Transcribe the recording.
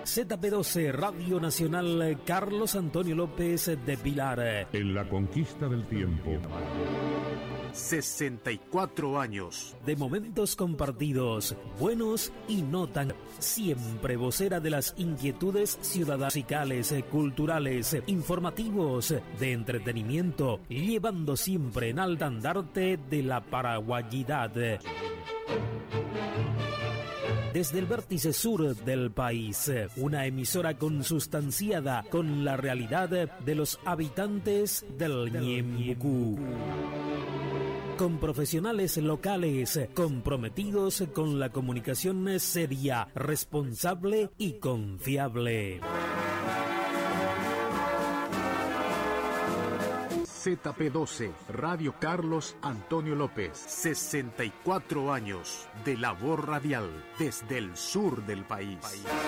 ZP12 Radio Nacional Carlos Antonio López de Pilar. En la conquista del tiempo. 64 años de momentos compartidos, buenos y no tan. Siempre vocera de las inquietudes ciudadanas, musicales, culturales, informativos, de entretenimiento, llevando siempre en alta andarte de la paraguayidad. Desde el vértice sur del país, una emisora consustanciada con la realidad de los habitantes del Ñembucú. Con profesionales locales comprometidos con la comunicación seria, responsable y confiable. ZP12 Radio Carlos Antonio López. 64 años de labor radial desde el sur del país.